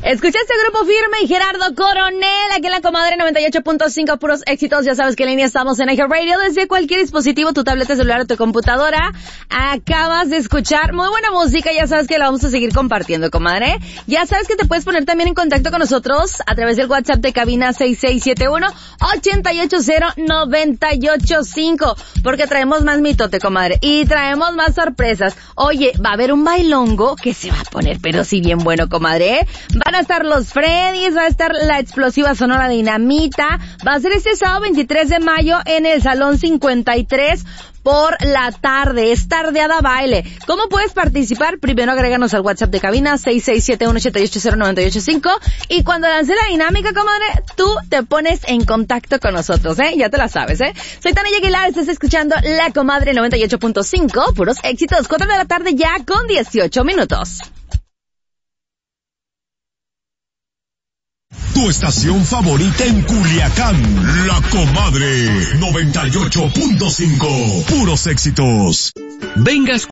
Escuchaste Grupo Firme y Gerardo Coronel, aquí en la Comadre 98.5, puros éxitos. Ya sabes que en línea estamos en Eje Radio desde cualquier dispositivo, tu tableta, celular o tu computadora. Acabas de escuchar muy buena música, ya sabes que la vamos a seguir compartiendo, comadre. Ya sabes que te puedes poner también en contacto con nosotros a través del WhatsApp de cabina 6671-880-985, porque traemos más mitote, comadre, y traemos más sorpresas. Oye, va a haber un bailongo que se va a poner, pero sí bien bueno, comadre. Van a estar los Freddys, va a estar la explosiva Sonora Dinamita. Va a ser este sábado 23 de mayo en el Salón 53 por la tarde. Es tardeada baile. ¿Cómo puedes participar? Primero agréganos al WhatsApp de cabina 6671-880-985 y cuando lance la dinámica, comadre, tú te pones en contacto con nosotros, ya te la sabes, Soy Tania Aguilar, estás escuchando La Comadre 98.5, puros éxitos, 4 de la tarde ya con 18 minutos. Tu estación favorita en Culiacán, La Comadre 98.5, puros éxitos. Vengas